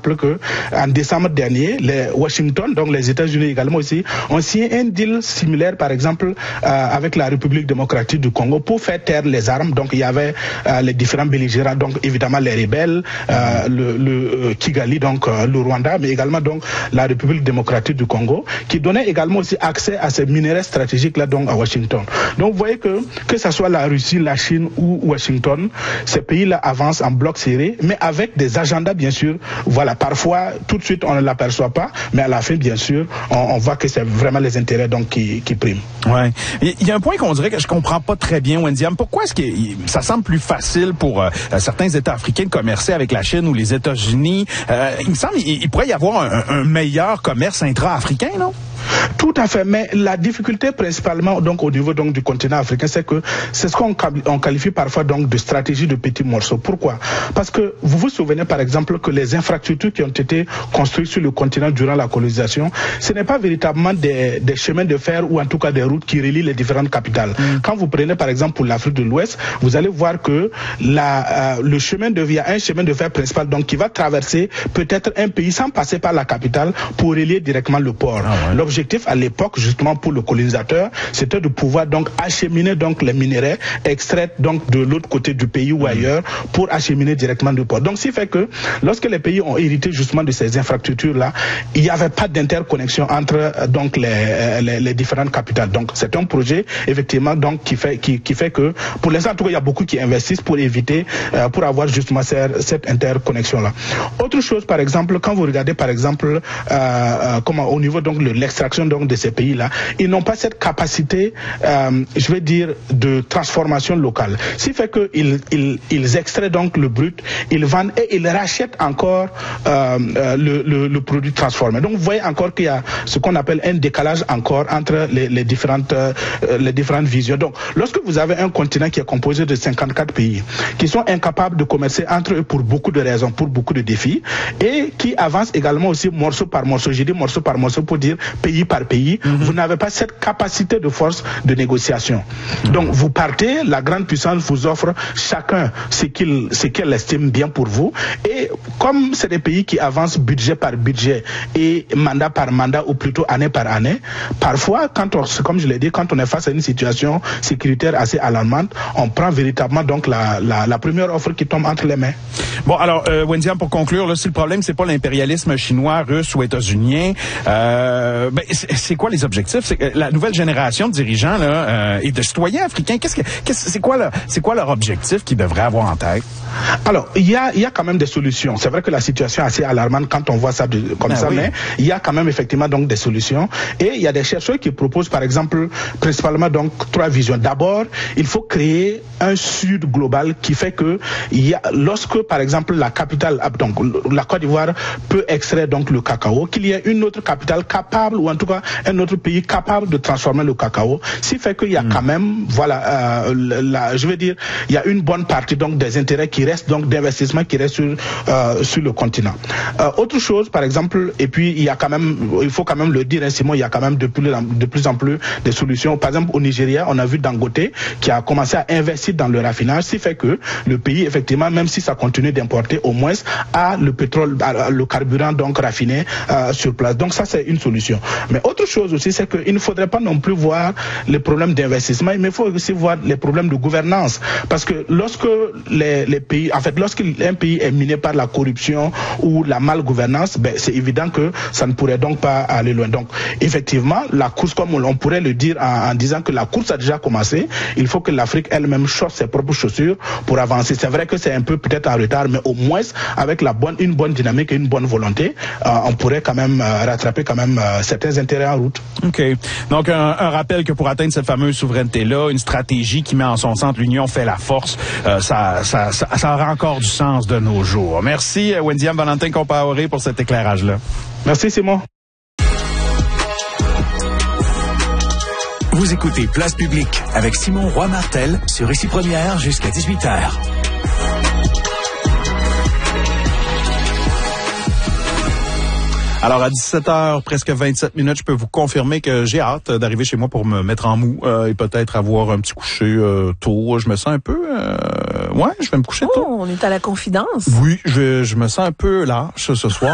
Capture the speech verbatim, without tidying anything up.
exemple que en décembre dernier, les Washington, donc les États-Unis également aussi, ont signé un deal similaire, par exemple, euh, avec la République démocratique du Congo pour faire taire les armes. Donc il y avait euh, les différents belligérants, donc évidemment les rebelles, euh, le, le euh, Kigali, donc euh, le Rwanda, mais également donc la République démocratique du Congo, qui donnait également aussi accès à ces minerais stratégiques là, donc à Washington. Donc vous voyez que que ça soit la Russie, la Chine ou Washington, ces pays-là avancent en bloc serré, mais avec des agendas bien sûr. Voilà, parfois tout de suite on ne l'aperçoit pas, mais à la fin bien sûr on, on voit que c'est vraiment les intérêts donc qui, qui priment. Ouais. Il y a un point qu'on dirait que je comprends pas très bien, Wendiam. Pourquoi est-ce que ça semble plus facile pour euh, certains États africains de commercer avec la Chine ou les États-Unis? Euh, il me semble qu'il il pourrait y avoir un, un meilleur commerce intra-africain, non? Tout à fait, mais la difficulté principalement donc au niveau donc du continent africain, c'est que c'est ce qu'on on qualifie parfois donc de stratégie de petits morceaux. Pourquoi? Parce que vous vous souvenez par exemple que les infrastructures qui ont été construites sur le continent durant la colonisation, ce n'est pas véritablement des, des chemins de fer ou en tout cas des routes qui relient les différentes capitales. Mm. Quand vous prenez par exemple pour l'Afrique de l'Ouest, vous allez voir que la, euh, le chemin de via un chemin de fer principal donc qui va traverser peut-être un pays sans passer par la capitale pour relier directement le port. Ah ouais. L'objectif à l'époque, justement pour le colonisateur, c'était de pouvoir donc acheminer donc les minerais extraits donc de l'autre côté du pays ou ailleurs pour acheminer directement du port. Donc, ce qui fait que lorsque les pays ont hérité justement de ces infrastructures-là, il n'y avait pas d'interconnexion entre donc les, les, les différentes capitales. Donc, c'est un projet effectivement donc qui fait qui, qui fait que pour l'instant, en tout cas, il y a beaucoup qui investissent pour éviter, euh, pour avoir justement cette, cette interconnexion-là. Autre chose, par exemple, quand vous regardez par exemple euh, euh, comment au niveau donc de l'extraction donc de ces pays-là, ils n'ont pas cette capacité, euh, je vais dire, de transformation locale. Ce qui fait qu'ils ils, ils extraient donc le brut, ils vendent et ils rachètent encore euh, euh, le, le, le produit transformé. Donc vous voyez encore qu'il y a ce qu'on appelle un décalage encore entre les, les, différentes, euh, les différentes visions. Donc lorsque vous avez un continent qui est composé de cinquante-quatre pays, qui sont incapables de commercer entre eux pour beaucoup de raisons, pour beaucoup de défis, et qui avancent également aussi morceau par morceau, j'ai dit morceau par morceau pour dire pays par pays, mm-hmm. vous n'avez pas cette capacité de force de négociation. Mm-hmm. Donc vous partez, la grande puissance vous offre chacun ce qu'il ce qu'elle estime bien pour vous, et comme c'est des pays qui avancent budget par budget et mandat par mandat, ou plutôt année par année, parfois quand on, comme je l'ai dit, quand on est face à une situation sécuritaire assez alarmante, on prend véritablement donc la, la, la première offre qui tombe entre les mains. Bon, alors euh, Wendiam, pour conclure, là, si le problème c'est pas l'impérialisme chinois, russe ou états-unien, euh, ben, c'est, c'est quoi les objectifs? C'est que la nouvelle génération de dirigeants là, euh, et de citoyens africains, qu'est-ce que, qu'est-ce, c'est quoi là, c'est quoi leur objectif qu'ils devraient avoir en tête? Alors, il y a, il y a quand même des solutions. C'est vrai que la situation est assez alarmante quand on voit ça de, comme ben ça, oui. mais il y a quand même effectivement donc des solutions. Et il y a des chercheurs qui proposent, par exemple, principalement donc trois visions. D'abord, il faut créer un sud global qui fait que il y a, lorsque, par exemple, la capitale, donc la Côte d'Ivoire peut extraire donc le cacao, qu'il y ait une autre capitale capable, ou en tout cas un autre pays capable de transformer le cacao. Ce qui fait qu'il y a mmh. quand même, voilà, euh, la, je veux dire, il y a une bonne partie donc des intérêts qui restent, donc d'investissement qui restent sur euh, sur le continent. Euh, autre chose, par exemple, et puis il y a quand même, il faut quand même le dire, hein, Simon, il y a quand même de plus, de plus en plus des solutions. Par exemple, au Nigeria, on a vu Dangote qui a commencé à investir dans le raffinage, ce qui fait que le pays, effectivement, même si ça continue d'importer, au moins a le pétrole, le carburant donc raffiné euh, sur place. Donc ça, c'est une solution. Mais autre chose aussi, c'est qu'il ne faudrait pas non plus voir les problèmes d'investissement, mais il faut aussi voir les problèmes de gouvernance. Parce que lorsque les, les pays, en fait, lorsqu'un pays est miné par la corruption ou la malgouvernance, ben, c'est évident que ça ne pourrait donc pas aller loin. Donc, effectivement, la course, comme on pourrait le dire en, en disant que la course a déjà commencé, il faut que l'Afrique elle-même chausse ses propres chaussures pour avancer. C'est vrai que c'est un peu peut-être en retard, mais au moins, avec la bonne, une bonne dynamique et une bonne volonté, euh, on pourrait quand même euh, rattraper quand même euh, certains intérêts en route. OK. Donc, un, un rappel que pour atteindre cette fameuse souveraineté-là, une stratégie qui met en son centre l'union fait la force, euh, ça, ça, ça, ça aura encore du sens de nos jours. Merci, Wendiam Valentin Compaoré, pour cet éclairage-là. Merci, Simon. Vous écoutez Place Publique avec Simon Roy-Martel sur Ici Première jusqu'à dix-huit heures. Alors, à dix-sept heures, presque vingt-sept minutes, je peux vous confirmer que j'ai hâte d'arriver chez moi pour me mettre en mou euh, et peut-être avoir un petit coucher euh, tôt. Je me sens un peu... Euh, ouais, je vais me coucher oh, tôt. On est à la confidence. Oui, je, je me sens un peu lâche ce soir.